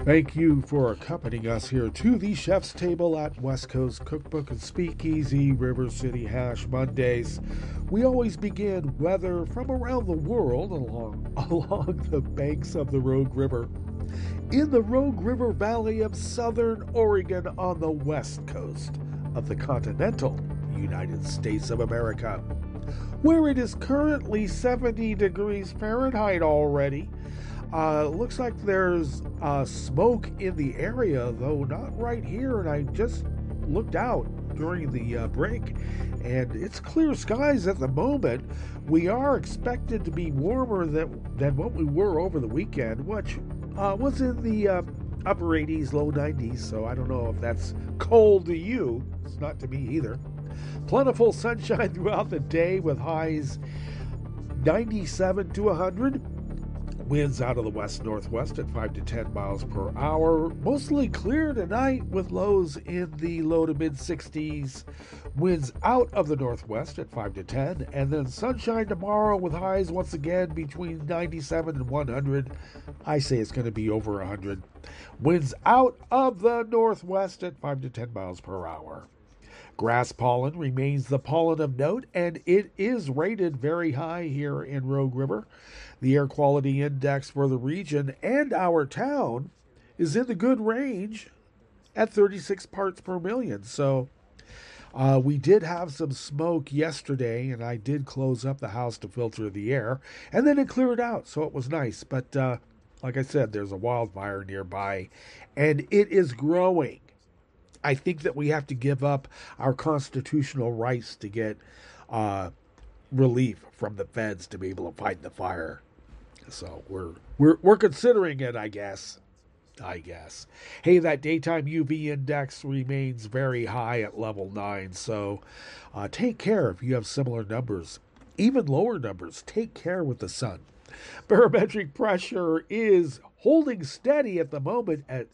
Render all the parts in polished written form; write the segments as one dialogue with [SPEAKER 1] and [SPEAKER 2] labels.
[SPEAKER 1] Thank you for accompanying us here to the Chef's Table at West Coast Cookbook and Speakeasy, River City Hash Mondays. We always begin weather from around the world along the banks of the Rogue River. In the Rogue River Valley of southern Oregon on the west coast of the continental United States of America, where it is currently 70 degrees Fahrenheit already. Looks like there's smoke in the area, though not right here, and I just looked out during the break, and it's clear skies at the moment. We are expected to be warmer than what we were over the weekend, which was in the upper 80s, low 90s, so I don't know if that's cold to you. It's not to me either. Plentiful sunshine throughout the day with highs 97 to 100. Winds out of the west-northwest at 5 to 10 miles per hour. Mostly clear tonight with lows in the low to mid-60s. Winds out of the northwest at 5 to 10. And then sunshine tomorrow with highs once again between 97 and 100. I say it's going to be over 100. Winds out of the northwest at 5 to 10 miles per hour. Grass pollen remains the pollen of note, and it is rated very high here in Rogue River. The air quality index for the region and our town is in the good range at 36 parts per million. So we did have some smoke yesterday, and I did close up the house to filter the air, and then it cleared out, so it was nice. But like I said, there's a wildfire nearby, and it is growing. I think that we have to give up our constitutional rights to get relief from the feds to be able to fight the fire. So we're considering it, I guess. Hey, that daytime UV index remains very high at level 9, so take care if you have similar numbers. Even lower numbers, take care with the sun. Barometric pressure is holding steady at the moment at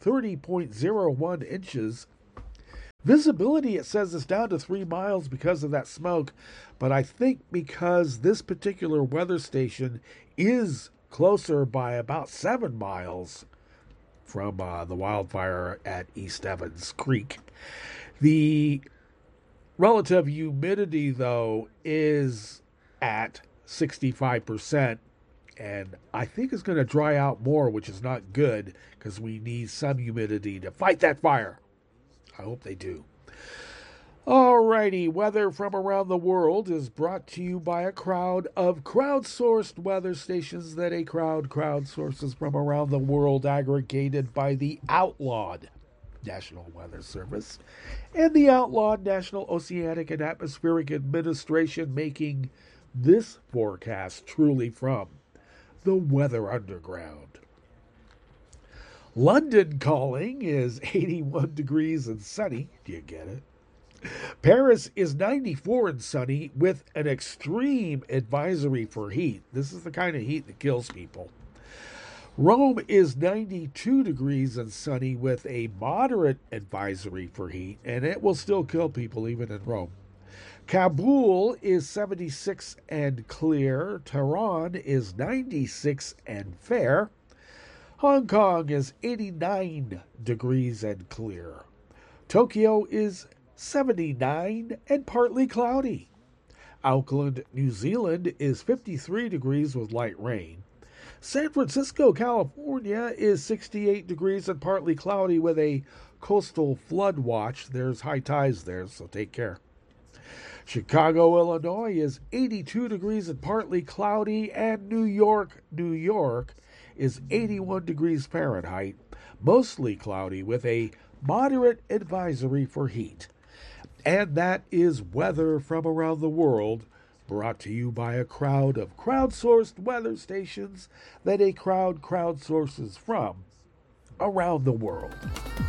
[SPEAKER 1] 30.01 inches. Visibility, it says, is down to 3 miles because of that smoke, but I think because this particular weather station is closer by about 7 miles from the wildfire at East Evans Creek. The relative humidity, though, is at 65%. And I think it's going to dry out more, which is not good because we need some humidity to fight that fire. I hope they do. Alrighty, weather from around the world is brought to you by a crowd of crowdsourced weather stations that a crowd crowdsources from around the world, aggregated by the outlawed National Weather Service and the outlawed National Oceanic and Atmospheric Administration, making this forecast truly from the Weather Underground. London calling is 81 degrees and sunny. Do you get it? Paris is 94 and sunny with an extreme advisory for heat. This is the kind of heat that kills people. Rome is 92 degrees and sunny with a moderate advisory for heat, and it will still kill people even in Rome. Kabul is 76 and clear. Tehran is 96 and fair. Hong Kong is 89 degrees and clear. Tokyo is 79 and partly cloudy. Auckland, New Zealand is 53 degrees with light rain. San Francisco, California is 68 degrees and partly cloudy with a coastal flood watch. There's high tides there, so take care. Chicago, Illinois is 82 degrees and partly cloudy, and New York is 81 degrees Fahrenheit, mostly cloudy with a moderate advisory for heat. And that is weather from around the world, brought to you by a crowd of crowdsourced weather stations that a crowd crowdsources from around the world.